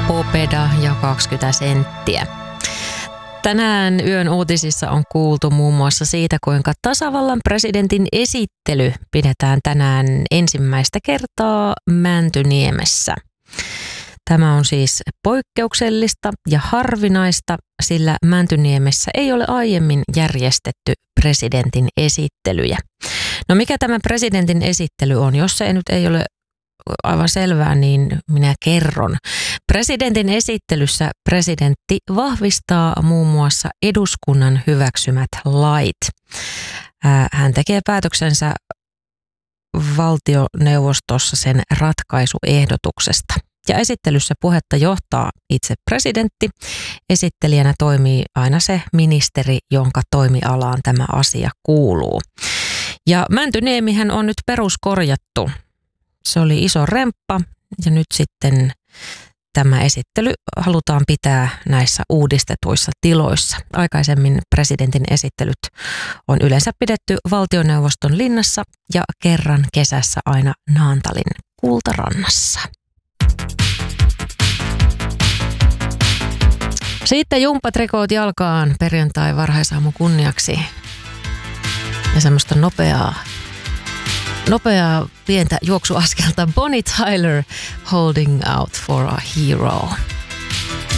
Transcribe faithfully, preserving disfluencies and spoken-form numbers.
Popeda ja kaksikymmentä senttiä. Tänään yön uutisissa on kuultu muun muassa siitä, kuinka tasavallan presidentin esittely pidetään tänään ensimmäistä kertaa Mäntyniemessä. Tämä on siis poikkeuksellista ja harvinaista, sillä Mäntyniemessä ei ole aiemmin järjestetty presidentin esittelyjä. No mikä tämä presidentin esittely on? Jos se nyt ei ole aivan selvää, niin minä kerron. Presidentin esittelyssä presidentti vahvistaa muun muassa eduskunnan hyväksymät lait. Hän tekee päätöksensä valtioneuvostossa sen ratkaisuehdotuksesta. Ja esittelyssä puhetta johtaa itse presidentti. Esittelijänä toimii aina se ministeri, jonka toimialaan tämä asia kuuluu. Ja Mäntyniemihän on nyt peruskorjattu. Se oli iso remppa ja nyt sitten tämä esittely halutaan pitää näissä uudistetuissa tiloissa. Aikaisemmin presidentin esittelyt on yleensä pidetty valtioneuvoston linnassa ja kerran kesässä aina Naantalin Kultarannassa. Sitten jumppatrikoot jalkaan perjantai varhaisaamu kunniaksi ja semmoista nopeaa Nopeaa pientä juoksuaskelta. Bonnie Tyler, Holding Out for a Hero.